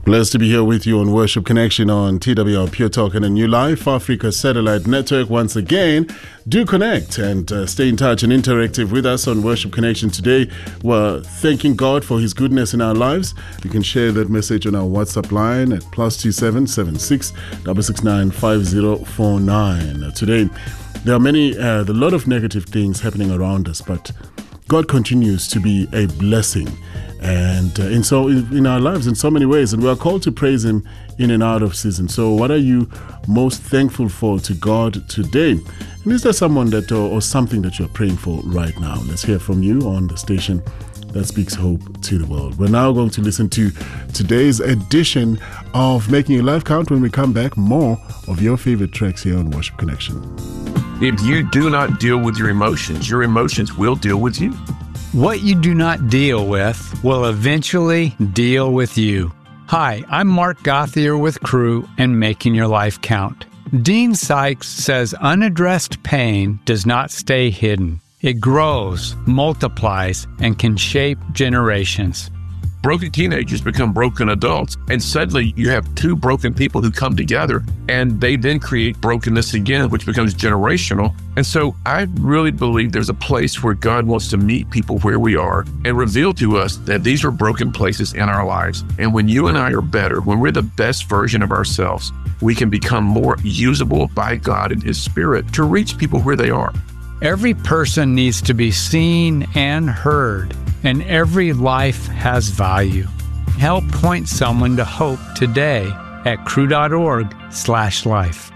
Blessed to be here with you on Worship Connection on TWR Pure Talk and a New Life Africa Satellite Network. Once again, do connect and stay in touch and interactive with us on Worship Connection today. We're thanking God for His goodness in our lives. You can share that message on our WhatsApp line at +27 76 669 5049. Today, there are a lot of negative things happening around us, but God continues to be a blessing. And in our lives in so many ways, and we are called to praise Him in and out of season. So what are you most thankful for to God today? And is there someone that or something that you're praying for right now? Let's hear from you on the station that speaks hope to the world. We're now going to listen to today's edition of Making Your Life Count. When we come back, more of your favorite tracks here on Worship Connection. If you do not deal with your emotions will deal with you. What you do not deal with will eventually deal with you. Hi, I'm Mark Gothier with Crew and Making Your Life Count. Dean Sykes says unaddressed pain does not stay hidden. It grows, multiplies, and can shape generations. Broken teenagers become broken adults, and suddenly you have two broken people who come together, and they then create brokenness again, which becomes generational. And so I really believe there's a place where God wants to meet people where we are and reveal to us that these are broken places in our lives. And when you and I are better, when we're the best version of ourselves, we can become more usable by God and His Spirit to reach people where they are. Every person needs to be seen and heard, and every life has value. Help point someone to hope today at crew.org/life.